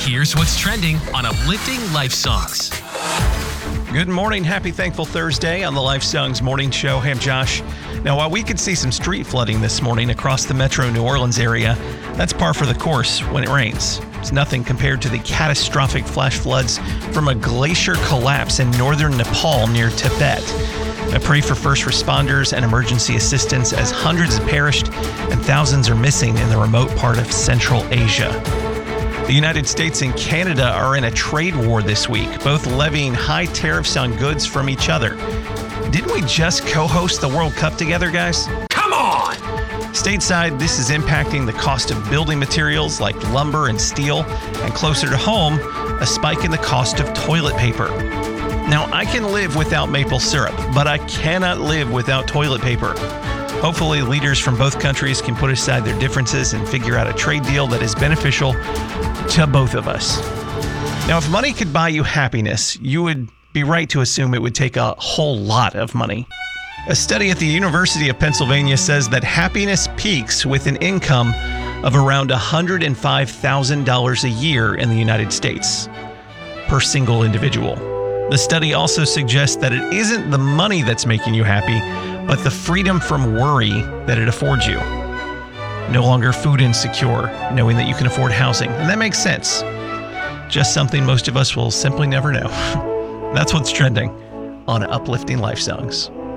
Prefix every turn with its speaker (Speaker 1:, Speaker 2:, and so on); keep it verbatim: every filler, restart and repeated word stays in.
Speaker 1: Here's what's trending on Uplifting Life Songs.
Speaker 2: Good morning. Happy Thankful Thursday on the Life Songs Morning Show. Hey, I'm Josh. Now, while we could see some street flooding this morning across the metro New Orleans area, that's par for the course when it rains. It's nothing compared to the catastrophic flash floods from a glacier collapse in northern Nepal near Tibet. I pray for first responders and emergency assistance as hundreds have perished and thousands are missing in the remote part of Central Asia. The United States and Canada are in a trade war this week, both levying high tariffs on goods from each other. Didn't we just co-host the World Cup together, guys?
Speaker 1: Come on!
Speaker 2: Stateside, this is impacting the cost of building materials like lumber and steel, and closer to home, a spike in the cost of toilet paper. Now, I can live without maple syrup, but I cannot live without toilet paper. Hopefully, leaders from both countries can put aside their differences and figure out a trade deal that is beneficial to both of us. Now, if money could buy you happiness, you would be right to assume it would take a whole lot of money. A study at the University of Pennsylvania says that happiness peaks with an income of around one hundred five thousand dollars a year in the United States per single individual. The study also suggests that it isn't the money that's making you happy, but the freedom from worry that it affords you. No longer food insecure, knowing that you can afford housing. And that makes sense. Just something most of us will simply never know. That's what's trending on Uplifting Life Songs.